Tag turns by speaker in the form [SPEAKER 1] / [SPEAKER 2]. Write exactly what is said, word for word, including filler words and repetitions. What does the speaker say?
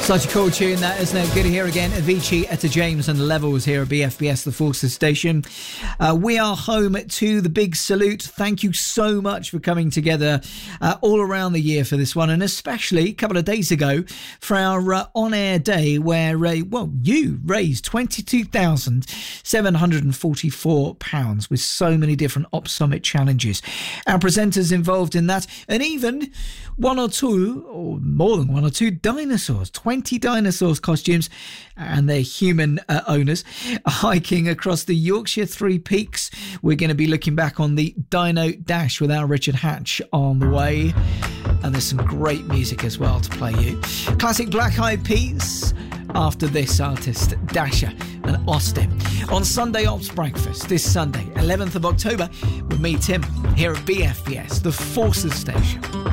[SPEAKER 1] Such a cool tune, that, isn't it? Good to hear again. Avicii, Etta James and Levels here at B F B S, the Forces Station. Uh, we are home to the big salute. Thank you so much for coming together uh, all around the year for this one, and especially a couple of days ago for our uh, on-air day where, uh, well, you raised twenty-two thousand seven hundred forty-four pounds with so many different Op Summit challenges. Our presenters involved in that, and even one or two, or more than one or two, dinosaurs. twenty dinosaurs costumes and their human uh, owners hiking across the Yorkshire Three Peaks. We're going to be looking back on the Dino Dash with our Richard Hatch on the way, and there's some great music as well to play you. Classic Black Eyed Peas after this artist Dasher and Austin on Sunday Ops Breakfast this Sunday eleventh of October with me, Tim, here at B F B S, the Forces Station.